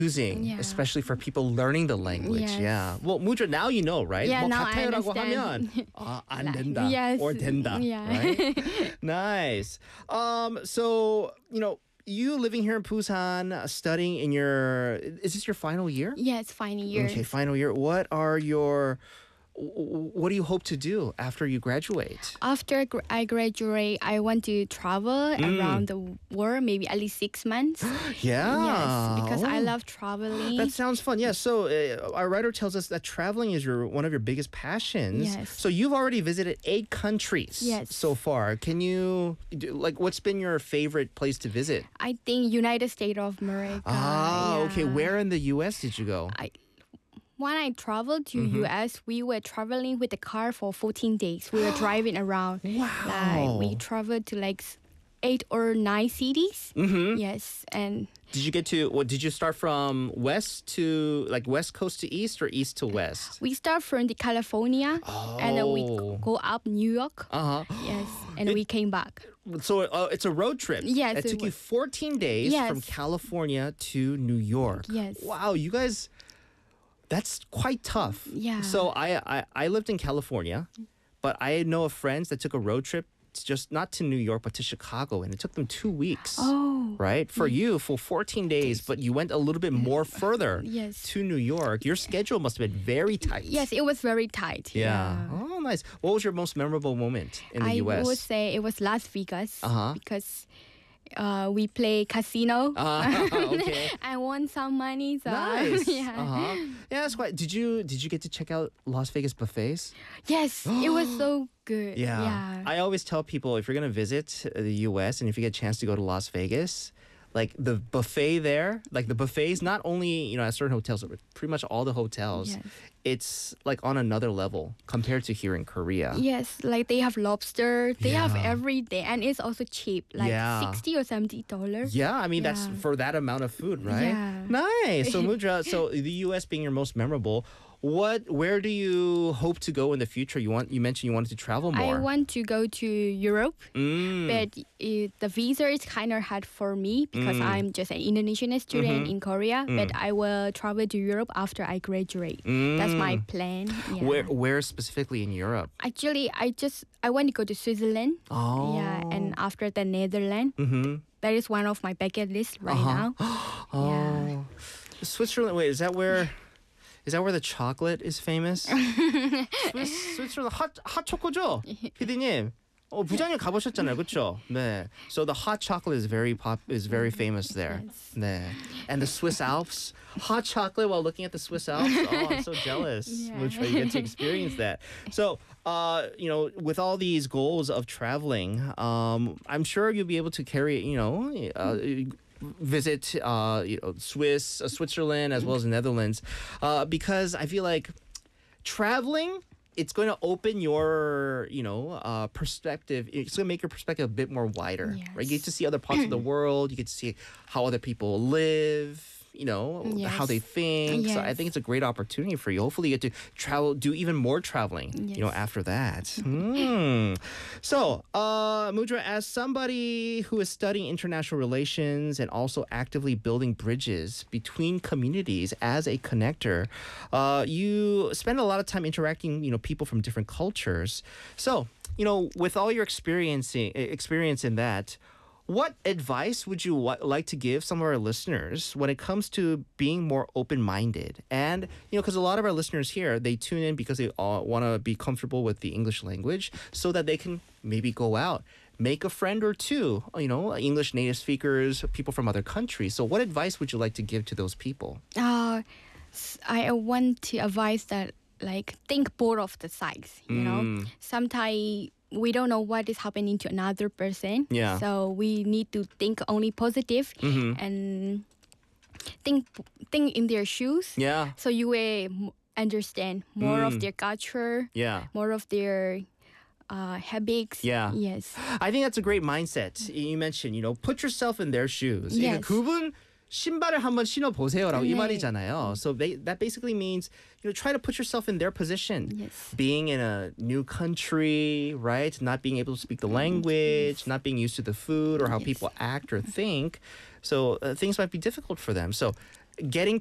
using, Yeah. especially for people learning the language. Yes. Yeah. Well, Mudra, now you know, right? Yeah, 뭐 now I 같아요라고 하면 understand. 안 된다 Yes. or 된다, Yeah. right? Nice. So, you living here in Busan, studying in is this your final year? Yes, final year. Okay, final year. What do you hope to do after you graduate? After I graduate, I want to travel around the world, maybe at least 6 months. Yeah. Yes, because I Oh, love traveling. that sounds fun. Yeah. So our writer tells us that traveling is one of your biggest passions. Yes. So you've already visited 8 countries Yes. so far. Can you what's been your favorite place to visit? I think United States of America. Okay. yeah. Where in the U.S. did you go? When I traveled to Mm-hmm. US, we were traveling with the car for 14 days. We were driving around. Wow. We traveled to 8 or 9 cities. Mm-hmm. Yes, and Did you did you start from west to west coast to east or east to west? we start from the California, and then we Oh. go up New York. Uh-huh. Yes, and we came back. So it's a road trip. Yes, It it took you was. 14 days Yes. from California to New York. Yes. Wow, you guys, that's quite tough. Yeah. So I lived in California, but I know of friends that took a road trip just not to New York, but to Chicago, and it took them 2 weeks. Oh. Right? For you, for 14 days, but you went a little bit more further Yes. to New York. Your schedule must have been very tight. Yes, it was very tight. Yeah. Oh, nice. What was your most memorable moment in the I U.S.? would say it was Las Vegas Uh-huh. because we play casino. Okay. I won some money. So Nice. yeah. Uh-huh. Yeah, that's quite. Did you get to check out Las Vegas buffets? Yes, it was so good. Yeah. Yeah. I always tell people if you're gonna visit the U.S. and if you get a chance to go to Las Vegas, like the buffet there, like the buffets, not only at certain hotels, but pretty much all the hotels, Yes. it's like on another level compared to here in Korea. Yes, like they have lobster. They have Yeah. every day, and it's also cheap, like Yeah. $60 or $70. Yeah, I mean that's Yeah. for that amount of food, right? Yeah. Nice. So Mudra, so the U.S. being your most memorable, where do you hope to go in the future? You mentioned you wanted to travel more. I want to go to Europe, Mm. but the visa is kind of hard for me because I'm just an Indonesian student in Korea. But I will travel to Europe after I graduate. That's my plan. Yeah. Where specifically in Europe? Actually, I want to go to Switzerland. Oh. Yeah, and after the Netherlands. Mm-hmm. That is one of my bucket list right now. Oh. Switzerland. Wait, is that where the chocolate is famous? Switzerland 핫 초코죠? 피디님. 부장님 가보셨잖아요, 그렇죠? 네. So the hot chocolate is very famous there. Yes. 네. And the Swiss Alps, hot chocolate while looking at the Swiss Alps. Oh, I'm so jealous. Yeah. Which way you get to experience that. So, with all these goals of traveling, I'm sure you'll be able to carry, visit Switzerland as well as the Netherlands, because I feel like traveling, it's going to open your perspective. It's going to make your perspective a bit more wider. Yes. Right? You get to see other parts of the world. You get to see how other people live. How they think. So I Yes. think it's a great opportunity for you. Hopefully you get to travel, do even more traveling, Yes. after that. So, Mudra, as somebody who is studying international relations and also actively building bridges between communities as a connector, you spend a lot of time interacting, people from different cultures. So, with all your experience in that, what advice would you like to give some of our listeners when it comes to being more open-minded? And, because a lot of our listeners here, they tune in because they want to be comfortable with the English language so that they can maybe go out, make a friend or two, English native speakers, people from other countries. So what advice would you like to give to those people? I want to advise that think both of the sides. Sometimes we don't know what is happening to another person. Yeah. So we need to think only positive and think in their shoes. Yeah. So you will understand more of their culture. Yeah. More of their habits. Yeah. Yes. I think that's a great mindset. You mentioned, put yourself in their shoes. Yes. 그분 신발을 한번 신어보세요라고 이 네. 말이잖아요. So that basically means, try to put yourself in their position. Yes. Being in a new country, right? Not being able to speak the language, not being used to the food or how Yes. people act or think. So things might be difficult for them. So getting